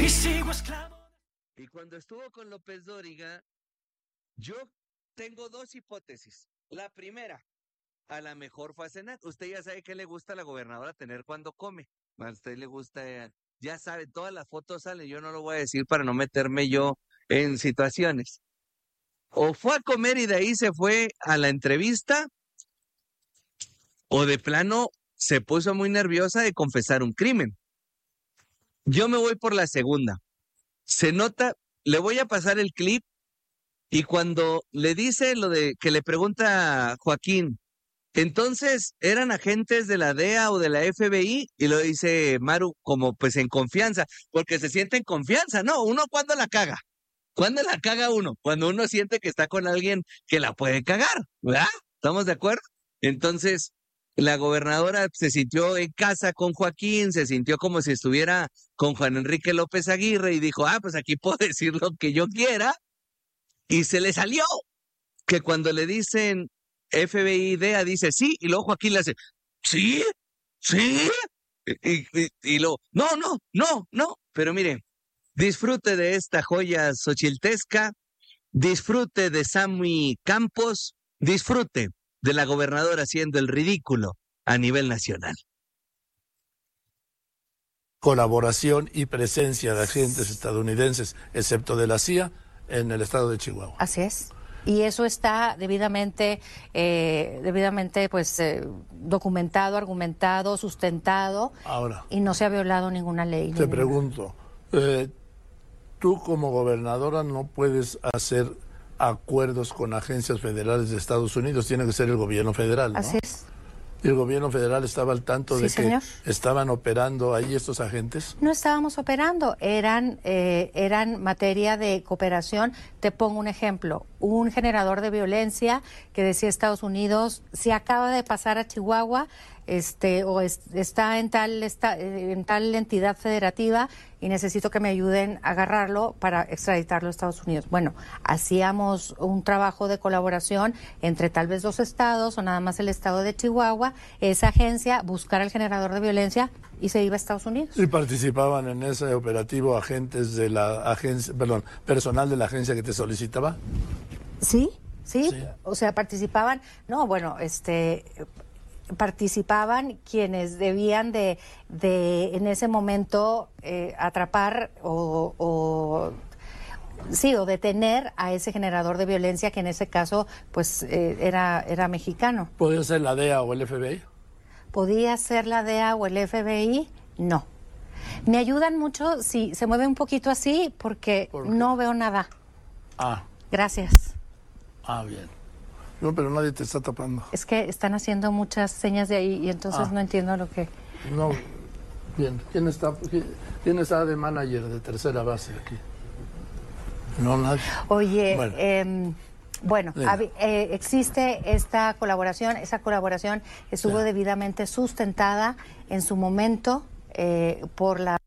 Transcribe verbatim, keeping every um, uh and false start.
y sigo esclavo. Y cuando estuvo con López Dóriga, yo tengo dos hipótesis. La primera, a lo mejor fue a cenar. Usted ya sabe qué le gusta a la gobernadora tener cuando come. A usted le gusta, eh, ya sabe, todas las fotos salen. Yo no lo voy a decir para no meterme yo en situaciones. O fue a comer y de ahí se fue a la entrevista, o de plano se puso muy nerviosa de confesar un crimen. Yo me voy por la segunda. Se nota, le voy a pasar el clip y cuando le dice lo de que le pregunta a Joaquín, entonces, ¿eran agentes de la D E A o de la F B I? Y lo dice Maru como pues en confianza, porque se siente en confianza, ¿no? Uno cuando la caga. ¿Cuándo la caga uno? Cuando uno siente que está con alguien que la puede cagar, ¿verdad? ¿Estamos de acuerdo? Entonces, la gobernadora se sintió en casa con Joaquín, se sintió como si estuviera con Juan Enrique López Aguirre y dijo, ah, pues aquí puedo decir lo que yo quiera. Y se le salió que cuando le dicen F B I, D E A, dice sí, y luego Joaquín le hace, ¿sí? ¿Sí? Y, y, y lo, no, no, no, no. Pero mire, disfrute de esta joya xochiltesca, disfrute de Sammy Campos, disfrute de la gobernadora haciendo el ridículo a nivel nacional. Colaboración y presencia de agentes estadounidenses, excepto de la C I A, en el estado de Chihuahua. Así es. Y eso está debidamente, eh, debidamente pues eh, documentado, argumentado, sustentado. Ahora, y no se ha violado ninguna ley. Te ninguna. pregunto, eh, tú como gobernadora no puedes hacer acuerdos con agencias federales de Estados Unidos, tiene que ser el gobierno federal, ¿no? Así es. ¿Y el gobierno federal estaba al tanto sí, de señor. que estaban operando ahí estos agentes? No estábamos operando, eran, eh, eran materia de cooperación. Te pongo un ejemplo, un generador de violencia que decía Estados Unidos, si acaba de pasar a Chihuahua, este o es, está en tal esta, en tal entidad federativa y necesito que me ayuden a agarrarlo para extraditarlo a Estados Unidos. Bueno, hacíamos un trabajo de colaboración entre tal vez dos estados o nada más el estado de Chihuahua, esa agencia buscar al generador de violencia y se iba a Estados Unidos. ¿Y participaban en ese operativo agentes de la agencia, perdón, personal de la agencia que te solicitaba? Sí, sí, sí. O sea, participaban, no, bueno, este... participaban quienes debían de, de en ese momento eh, atrapar o, o sí o detener a ese generador de violencia que en ese caso pues eh, era era mexicano. ¿Podía ser la D E A o el F B I? ¿Podía ser la D E A o el F B I? No. Me ayudan mucho si se mueve un poquito así porque ¿Por no veo nada. Ah. Gracias. Ah, bien. No, pero nadie te está tapando. Es que están haciendo muchas señas de ahí y entonces ah. no entiendo lo que... No, bien. ¿Quién está, quién está de manager de tercera base aquí? No, nadie. Oye, bueno, eh, bueno eh, existe esta colaboración. Esa colaboración estuvo sí. debidamente sustentada en su momento eh, por la...